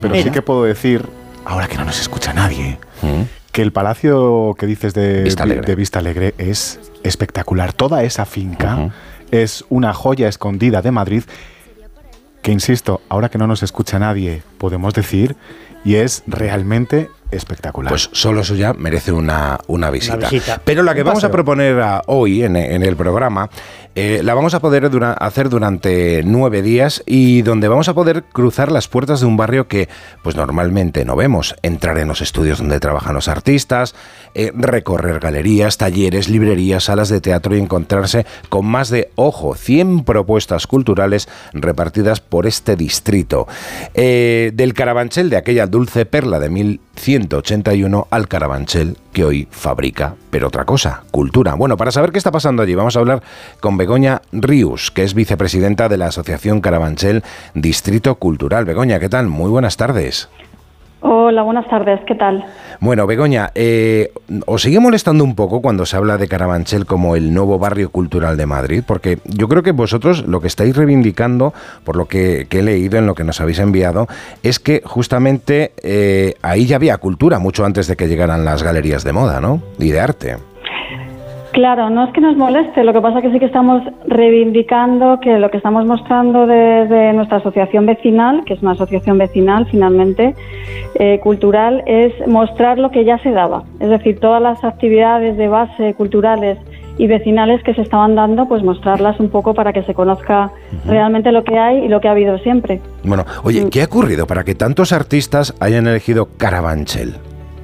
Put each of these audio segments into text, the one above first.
Pero sí que puedo decir, ahora que no nos escucha nadie, que el palacio que dices de Vista Alegre es espectacular. Toda esa finca es una joya escondida de Madrid que, insisto, ahora que no nos escucha nadie, podemos decir, y es realmente espectacular. Pues solo eso ya merece una visita. Pero la que vamos a proponer hoy en el programa, la vamos a poder hacer durante 9 días y donde vamos a poder cruzar las puertas de un barrio que pues normalmente no vemos. Entrar en los estudios donde trabajan los artistas, recorrer galerías, talleres, librerías, salas de teatro y encontrarse con más de, 100 propuestas culturales repartidas por este distrito. Del Carabanchel, de aquella dulce perla de 1181, al Carabanchel que hoy fabrica, pero otra cosa, cultura. Bueno, para saber qué está pasando allí, vamos a hablar con Begoña Rius, que es vicepresidenta de la Asociación Carabanchel Distrito Cultural. Begoña, ¿qué tal? Muy buenas tardes. Hola, buenas tardes, ¿qué tal? Bueno, Begoña, ¿os sigue molestando un poco cuando se habla de Carabanchel como el nuevo barrio cultural de Madrid? Porque yo creo que vosotros lo que estáis reivindicando, por lo que he leído en lo que nos habéis enviado, es que justamente ahí ya había cultura mucho antes de que llegaran las galerías de moda, ¿no? Y de arte. Claro, no es que nos moleste, lo que pasa es que sí que estamos reivindicando que lo que estamos mostrando desde nuestra asociación vecinal, que es una asociación vecinal finalmente, cultural, es mostrar lo que ya se daba. Es decir, todas las actividades de base culturales y vecinales que se estaban dando, pues mostrarlas un poco para que se conozca realmente lo que hay y lo que ha habido siempre. Bueno, oye, ¿qué ha ocurrido para que tantos artistas hayan elegido Carabanchel?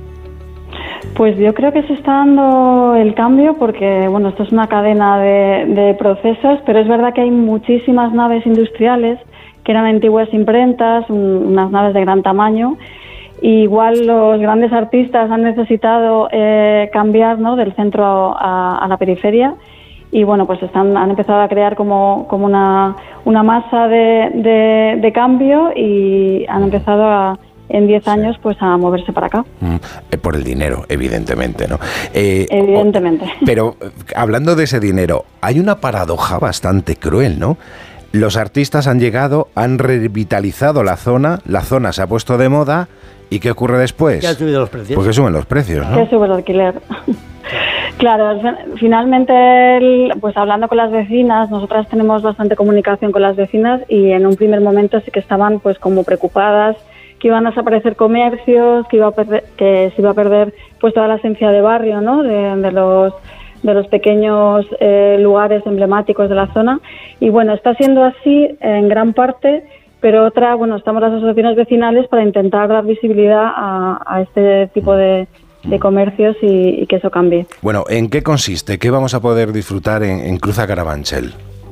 Pues yo creo que se está dando el cambio porque, bueno, esto es una cadena de procesos, pero es verdad que hay muchísimas naves industriales que eran antiguas imprentas, unas naves de gran tamaño. Y igual los grandes artistas han necesitado cambiar, ¿no?, del centro a la periferia y, bueno, pues han empezado a crear como una masa de cambio y han empezado en 10 años pues a moverse para acá. Por el dinero, evidentemente, ¿no? Evidentemente. Pero hablando de ese dinero, hay una paradoja bastante cruel, ¿no? Los artistas han llegado, han revitalizado la zona se ha puesto de moda, ¿y qué ocurre después? ¿Qué han subido los precios? Pues que suben los precios, ¿no? Que sube el alquiler. Claro, finalmente, pues hablando con las vecinas, nosotras tenemos bastante comunicación con las vecinas y en un primer momento sí que estaban pues como preocupadas que iban a desaparecer comercios, que se iba a perder pues toda la esencia de barrio, ¿no?, de los pequeños lugares emblemáticos de la zona. Y bueno, está siendo así en gran parte, pero estamos las asociaciones vecinales para intentar dar visibilidad a este tipo de comercios y que eso cambie. Bueno, ¿en qué consiste? ¿Qué vamos a poder disfrutar en Cruza Carabanchel?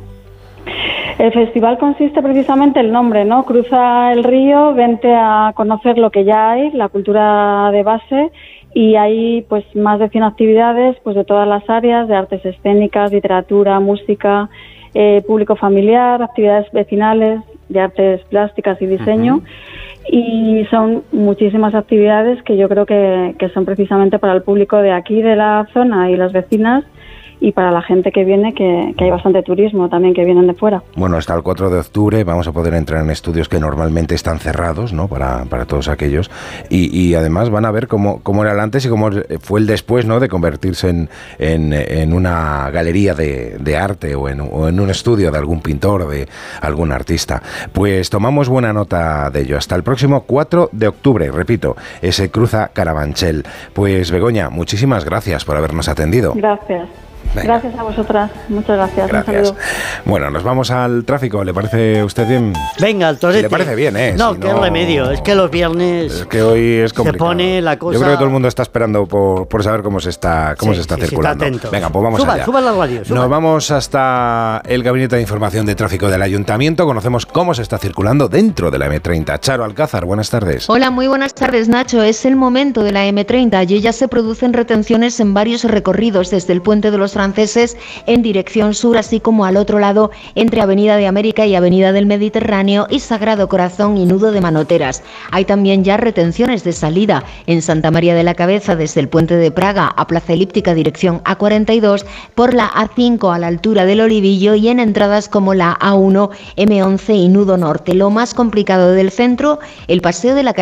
El festival consiste precisamente el nombre, ¿no? Cruza el río, vente a conocer lo que ya hay, la cultura de base, y hay pues más de 100 actividades pues de todas las áreas, de artes escénicas, literatura, música, público familiar, actividades vecinales, de artes plásticas y diseño. Y son muchísimas actividades que yo creo que son precisamente para el público de aquí, de la zona y las vecinas, y para la gente que viene, que hay bastante turismo también que vienen de fuera. Bueno, hasta el 4 de octubre vamos a poder entrar en estudios que normalmente están cerrados, ¿no?, para todos aquellos, y además van a ver cómo era el antes y cómo fue el después, ¿no?, de convertirse en una galería de arte o en un estudio de algún pintor o de algún artista. Pues tomamos buena nota de ello. Hasta el próximo 4 de octubre, repito, ese Cruza Carabanchel. Pues Begoña, muchísimas gracias por habernos atendido. Gracias. Venga. Gracias a vosotras, muchas gracias. Gracias. Un saludo. Bueno, nos vamos al tráfico. ¿Le parece a usted bien? Venga, al torete. Si le parece bien, ¿eh? No, si qué remedio. Es que los viernes. Es que hoy es complicado. Se pone la cosa. Yo creo que todo el mundo está esperando por saber cómo se está circulando. Está Venga, pues vamos allá. Suba la radio. Nos vamos hasta el Gabinete de Información de Tráfico del Ayuntamiento. Conocemos cómo se está circulando dentro de la M30. Charo Alcázar, buenas tardes. Hola, muy buenas tardes, Nacho. Es el momento de la M30. Allí ya se producen retenciones en varios recorridos, desde el Puente de los Franceses en dirección sur, así como al otro lado entre Avenida de América y Avenida del Mediterráneo y Sagrado Corazón y Nudo de Manoteras. Hay también ya retenciones de salida en Santa María de la Cabeza desde el Puente de Praga a Plaza Elíptica dirección A42, por la A5 a la altura del Olivillo y en entradas como la A1, M11 y Nudo Norte. Lo más complicado del centro, el Paseo de la